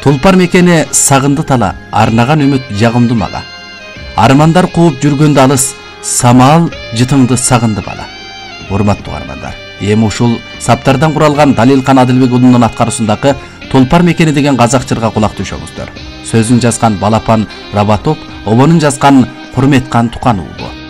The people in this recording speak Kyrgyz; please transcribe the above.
Тулпар мекени сагынды тала, арнаган үмүт жагымды мага. Армандар кууп жүргөндө алыс, самал жытыңды сагынды бала. Урматтуу армандар, эми ушул саптардан куралган Далилкан Адилбек уулунун аткаруусундагы Тулпар мекени деген казак жырга кулак түшөңүздөр. Сөзүн жазган Балапан Рабатоп, обонун жазган Курметкан Тукан уулу.